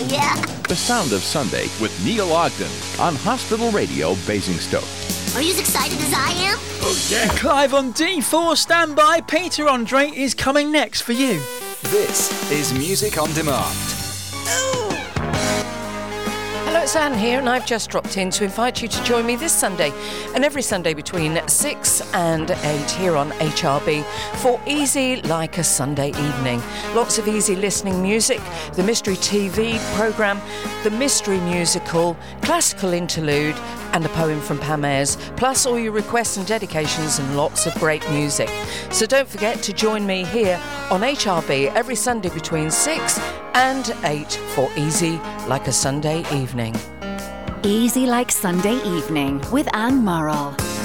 yeah. The Sound of Sunday with Neil Ogden on Hospital Radio Basingstoke. Are you as excited as I am? Oh, yeah. Clive on D4 standby. Peter Andre is coming next for you. This is Music on Demand. Hello, it's Anne here, and I've just dropped in to invite you to join me this Sunday and every Sunday between 6 and 8 here on HRB for Easy Like a Sunday Evening. Lots of easy listening music, the Mystery TV programme, the Mystery Musical, classical interlude, and a poem from Pam Ayres, plus all your requests and dedications and lots of great music. So don't forget to join me here on HRB every Sunday between 6 and 8 for Easy Like a Sunday Evening. Easy Like Sunday Evening with Anne Murrell.